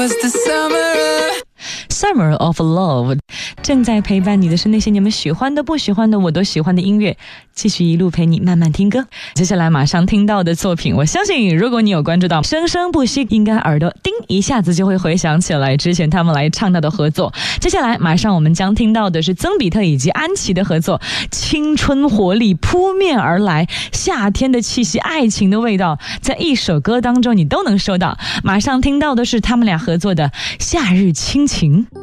Summer of Love 正在陪伴你的是那些你们喜欢的不喜欢的我都喜欢的音乐，继续一路陪你慢慢听歌。接下来马上听到的作品，我相信如果你有关注到生生不息，应该耳朵叮一下子就会回想起来之前他们来唱到的合作。接下来马上我们将听到的是曾比特以及安琪的合作，青春活力扑面而来，夏天的气息，爱情的味道，在一首歌当中你都能收到。马上听到的是他们俩合作的夏日亲情。